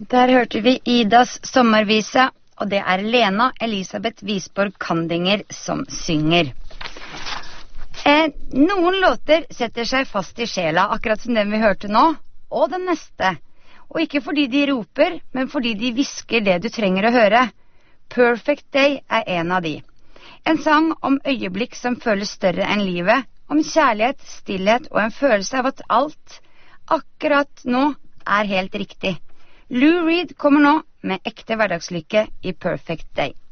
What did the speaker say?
Der hørte vi Idas sommervise, og det Lena Elisabeth Wisborg Kandinger som synger. Noen låter setter seg fast i sjela, akkurat som den vi hørte nå, og den neste. Og ikke fordi de roper, men fordi de visker det du trenger å høre. Perfect Day en av de. En sang om øyeblikk som føles større enn livet, om kjærlighet, stillhet og en følelse av at alt akkurat nå helt riktig. Lou Reed kommer nå med ekte hverdagslykke i Perfect Day.